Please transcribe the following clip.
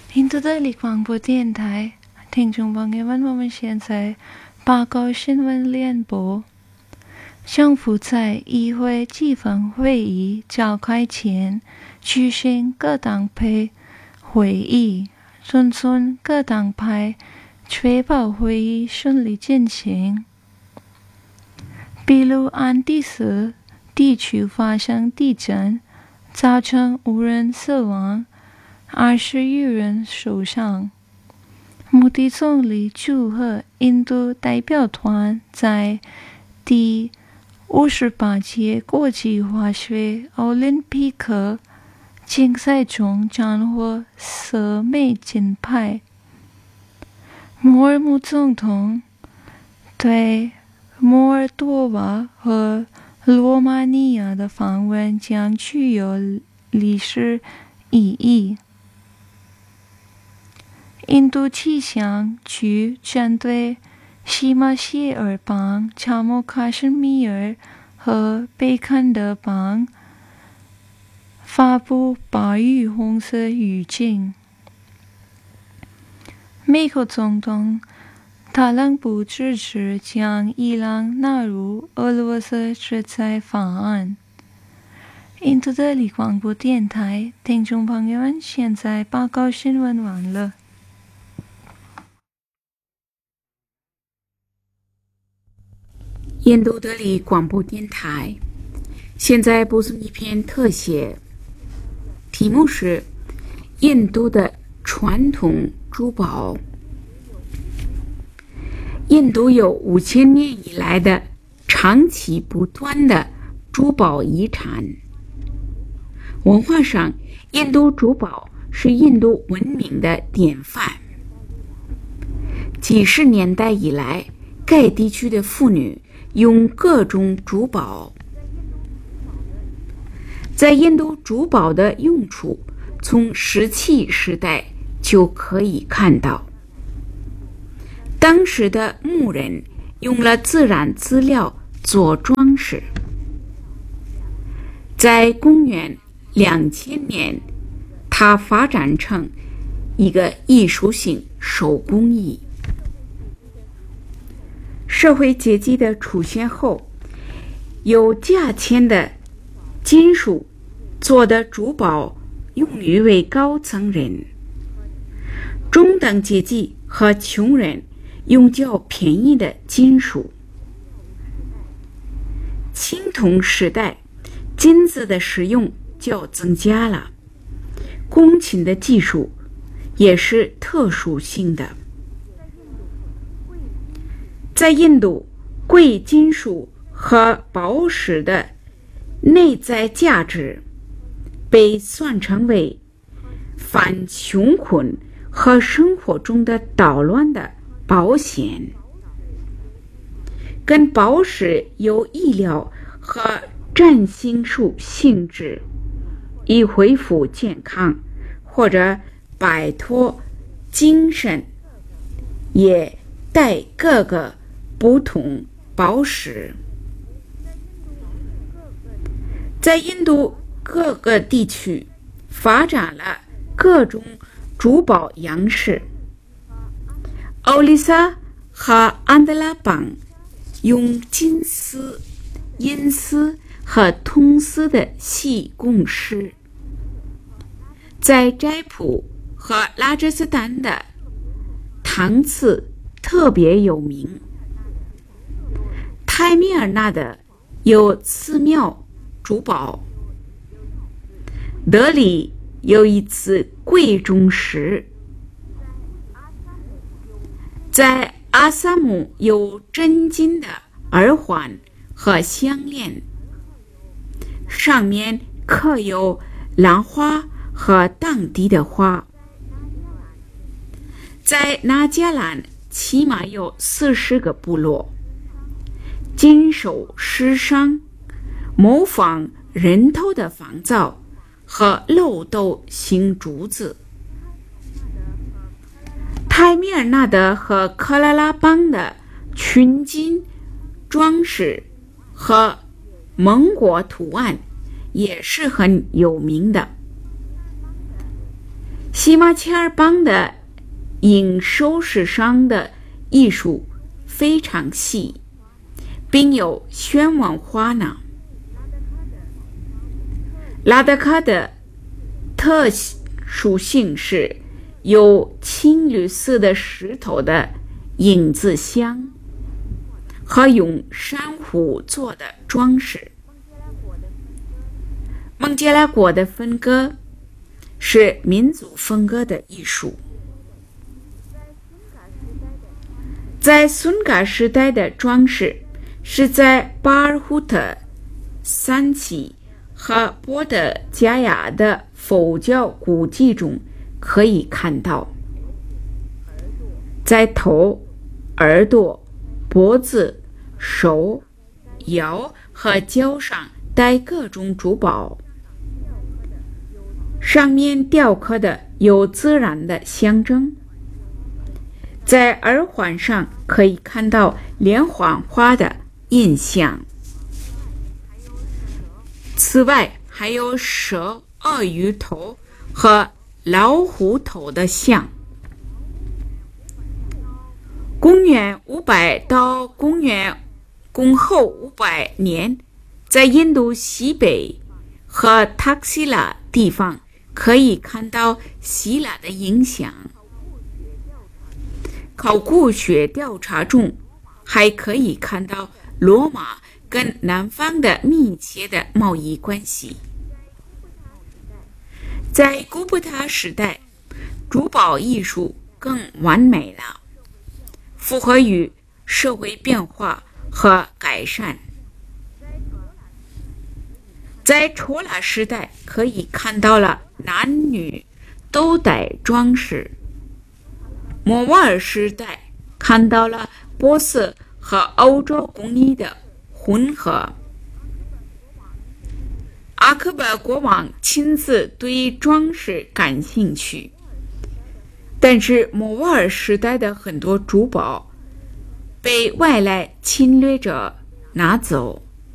印度的立广播电台听众朋友们，我们现在报告新闻联播。政府在议会基本会议召开前举行各党派会议，遵循各党派确保会议顺利进行。比如安第斯地区发生地震，造成5人死亡，20余人受伤。莫迪总理祝贺印度代表团在第58届国际滑雪奥林匹克竞赛中斩获4枚金牌。摩尔姆总统对摩尔多瓦和罗马尼亚的访问将具有历史意义。印度气象局针对西马歇尔邦、查谟卡什米尔和北坎德邦发布暴雨红色预警。美国总统特朗普支持将伊朗纳入俄罗斯制裁法案。印度的立广播电台听众朋友们，现在报告新闻完了。 印度德里广播电台现在播送一篇特写，题目是印度的传统珠宝。印度有5000年以来的长期不断的珠宝遗产。文化上，印度珠宝是印度文明的典范。几十年代以来，该地区的妇女用各种珠宝。在印度，珠宝的用处从石器时代就可以看到。当时的牧人用了自然资料做装饰。在公元2000年，它发展成一个艺术性手工艺。社会阶级的出现后，有价钱的金属做的珠宝用于为高层人，中等阶级和穷人用较便宜的金属。青铜时代，金子的使用就增加了，工勤的技术也是特殊性的。在印度，贵金属和宝石的内在价值被算成为反穷困和生活中的捣乱的保险。跟宝石有医疗和占星术性质，以恢复健康或者摆脱精神，也带各个不同宝石。在印度各个地区发展了各种珠宝样式。欧丽莎和安德拉邦用金丝、银丝和铜丝的细工饰。在斋普和拉扎斯坦的搪瓷特别有名。泰米尔纳的有寺庙珠宝。德里有一次贵重石。在阿萨姆有真金的耳环和项链，上面刻有兰花和当地的花。在纳加兰起码有40个部落，金手狮商，模仿人头的仿造和漏斗形竹子。泰米尔纳德和克拉拉邦的群金装饰和蒙古图案也是很有名的。 西马切尔邦的银首饰上的艺术非常细，并有旋纹花呢。拉达卡的特殊性是有青绿色的石头的影子像和用珊瑚做的装饰。孟加拉国的风格是民族风格的艺术。在孙嘎时代的装饰是在巴尔胡特、三旗和波德加亚的佛教古迹中可以看到，在头、耳朵、脖子、手、腰和脚上戴各种珠宝，上面雕刻的有自然的象征。在耳环上可以看到连环画的印象。此外，还有蛇、鳄鱼头和老虎头的像。公元500到公后500年，在印度西北和塔克西拉地方可以看到希腊的影响。考古学调查中还可以看到罗马跟南方的密切的贸易关系。在古布塔时代，珠宝艺术更完美了，符合于社会变化和改善。在戳拉时代可以看到了男女都戴装饰。摩瓦尔时代看到了波斯和欧洲工艺的混合。阿克伯国王亲自对装饰感兴趣，但是摩瓦尔时代的很多珠宝被外来侵略者拿走。